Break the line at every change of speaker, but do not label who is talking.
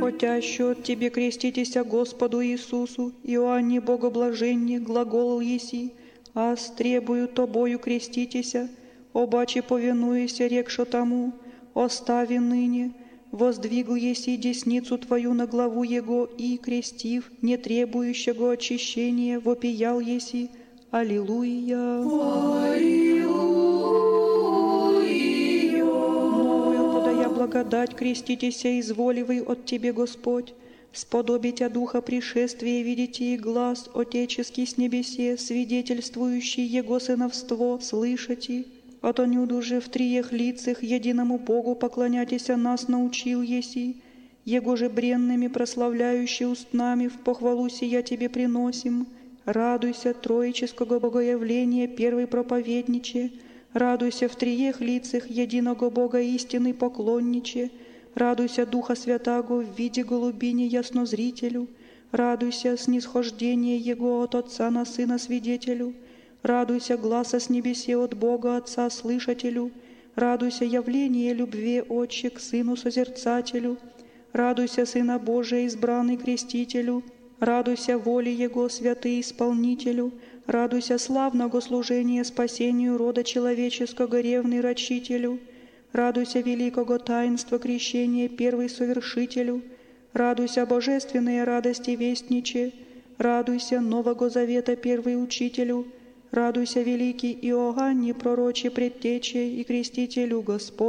Хотяще от Тебе креститеся Господу Иисусу, Иоанне Богоблаженне, глаголал еси, аз требую Тобою креститеся, обаче повинуеся, рекшо тому, остави ныне, воздвигл еси десницу Твою на главу Его и, крестив, не требующего очищения, вопиял еси, Аллилуйя.
Аллилуйя.
Новую подая благодать, креститеся, изволивый от Тебе, Господь, сподобитя духа пришествия, видите и глаз отеческий с небесе, свидетельствующий Его сыновство, слышати. От онюду же в триех лицах единому Богу поклонятися нас научил еси, Его же бренными прославляющий устнами в похвалу сия Тебе приносим. Радуйся троического богоявления первый проповедниче, радуйся в триех лицах единого Бога истины поклонниче, радуйся Духа Святаго в виде голубини яснозрителю, радуйся снисхождение Его от Отца на Сына свидетелю, радуйся гласа с небесе от Бога Отца слышателю, радуйся явление любви Отче к Сыну созерцателю, радуйся Сына Божия избранный крестителю, радуйся воле Его святый исполнителю, радуйся славного служения спасению рода человеческого ревный рачителю, радуйся великого таинства крещения первый совершителю, радуйся божественные радости вестниче, радуйся нового завета первый учителю, радуйся великий Иоанне пророче предтече и крестителю Господь.